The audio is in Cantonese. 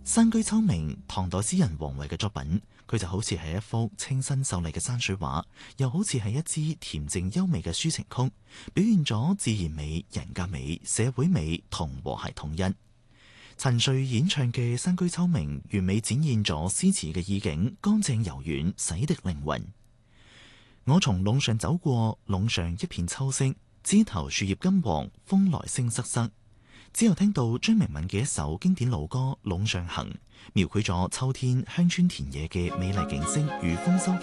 山居秋暝，唐代詩人王維嘅作品，佢就好似係一幅清新秀麗嘅山水畫，又好似係一支恬靜優美嘅抒情曲，表現咗自然美、人格美、社會美同和諧統一。陳瑞演唱嘅《山居秋暝》，完美展現咗詩詞嘅意境，乾淨柔軟，洗滌靈魂。我從隴上走過，隴上一片秋色，枝頭樹葉金黃，風來聲瑟瑟。之後聽到張明敏嘅一首經典老歌《隴上行》，描繪咗秋天鄉村田野嘅美麗景色與豐收。